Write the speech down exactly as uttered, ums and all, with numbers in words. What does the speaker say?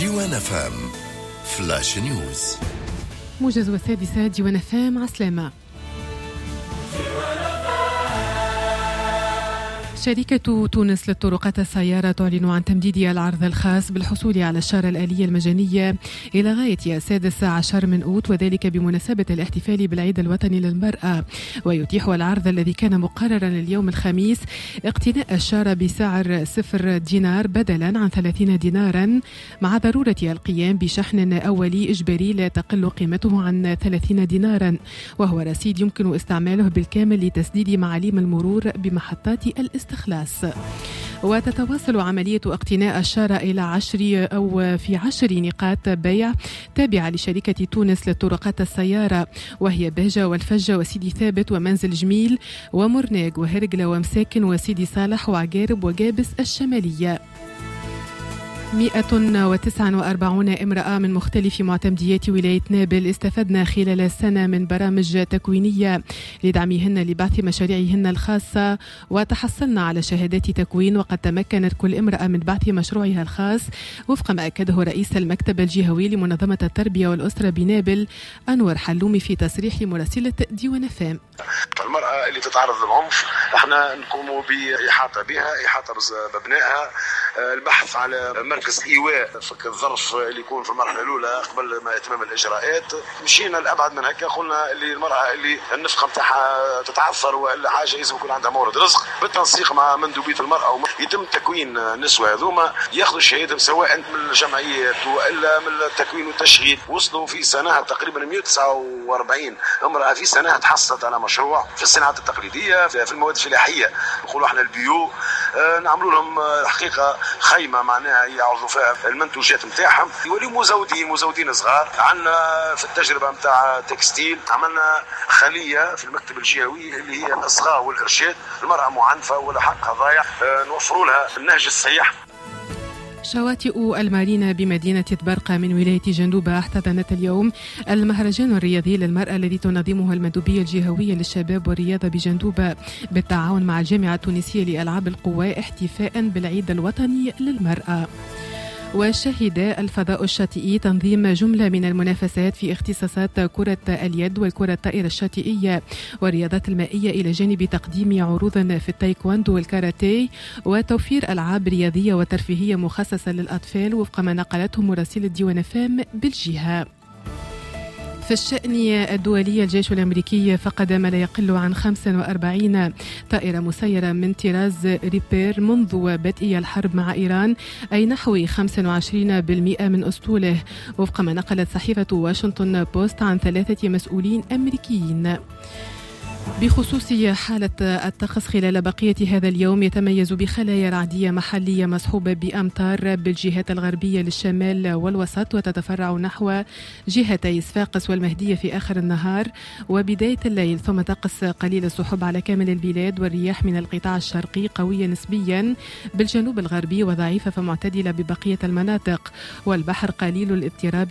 ديوان اف ام فلاش نيوز. موجز والسادسة ديوان اف ام عسلامة. شركة تونس للطرقات السيارة تعلن عن تمديد العرض الخاص بالحصول على الشارة الآلية المجانية إلى غاية السادس عشر من أوت، وذلك بمناسبة الاحتفال بالعيد الوطني للمرأة. ويتيح العرض الذي كان مقررا اليوم الخميس اقتناء الشارة بسعر صفر دينار بدلا عن ثلاثين دينارا، مع ضرورة القيام بشحن أولي إجباري لا تقل قيمته عن ثلاثين دينارا، وهو رصيد يمكن استعماله بالكامل لتسديد معاليم المرور بمحطات الاستخلاص. وتتواصل عملية اقتناء الشارة إلى عشر أو في عشر نقاط بيع تابعة لشركة تونس للطرقات السيارة، وهي بهجة والفجة وسيدي ثابت ومنزل جميل ومرناق وهرقلة ومساكن وسيدي صالح وعقارب وجابس الشمالية. مئة وتسعة وأربعين امرأة من مختلف معتمديات ولاية نابل استفدنا خلال السنة من برامج تكوينية لدعمهن لبعث مشاريعهن الخاصة، وتحصلنا على شهادات تكوين، وقد تمكنت كل امرأة من بعث مشروعها الخاص وفق ما أكده رئيس المكتب الجهوي لمنظمة التربية والأسرة بنابل أنور حلومي في تصريح لمراسلة ديوان اف ام. المرأة اللي تتعرض للعنف احنا نقوم بإحاطة بها، إحاطة بأبنائها، البحث على مركز إيواء فك الظرف اللي يكون في المرحلة الأولى قبل ما يتمم الإجراءات. مشينا لأبعد من هكا، قلنا اللي المرأة اللي النفقة متاعها تتعثر ولا حاجة لازم يكون عندها مورد رزق، بالتنسيق مع مندوبية المرأة يتم تكوين النسوة هذوما ياخذوا الشهادة سواء من الجمعيات وإلا من التكوين والتشغيل. وصلوا في سنة تقريبا مئة وتسعة وأربعين امرأة في سنة تحصلت على مشروع في الصناعات التقليدية في المواد الفلاحية، نقولوا احنا البيو، اه نعملوا لهم حقيقة خيمة معناها يعرضوا فيها المنتوجات نتاعهم، يوليوا مزودين مزودين صغار. عندنا في التجربة نتاع تكستيل عملنا خلية في المكتب الجهوي اللي هي الإصغاء والإرشاد، المرأة معنفة ولا حقها ضايع، اه نوفروا لها النهج الصحيح. شواطئ المارينا بمدينة تبرقة من ولاية جندوبة احتضنت اليوم المهرجان الرياضي للمرأة الذي تنظمه المندوبية الجهوية للشباب والرياضة بجندوبة بالتعاون مع الجامعة التونسية لألعاب القوى احتفاء بالعيد الوطني للمرأة. وشهد الفضاء الشاطئي تنظيم جملة من المنافسات في اختصاصات كرة اليد والكرة الطائرة الشاطئية والرياضات المائية، إلى جانب تقديم عروض في التايكواندو والكاراتيه وتوفير ألعاب رياضية وترفيهية مخصصة للأطفال، وفق ما نقلته مراسلة ديوان اف ام بالجهة. في الشأن الدولي، الجيش الأمريكي فقد ما لا يقل عن خمسة وأربعين طائرة مسيرة من طراز ريبير منذ بدء الحرب مع إيران، أي نحو خمسة وعشرين بالمئة من أسطوله، وفق ما نقلت صحيفة واشنطن بوست عن ثلاثة مسؤولين أمريكيين. بخصوص حالة الطقس خلال بقية هذا اليوم، يتميز بخلايا رعدية محلية مصحوبة بأمطار بالجهات الغربية للشمال والوسط، وتتفرع نحو جهتي صفاقس والمهدية في آخر النهار وبداية الليل، ثم طقس قليل السحب على كامل البلاد، والرياح من القطاع الشرقي قوية نسبيا بالجنوب الغربي وضعيفة فمعتدلة ببقية المناطق، والبحر قليل الاضطراب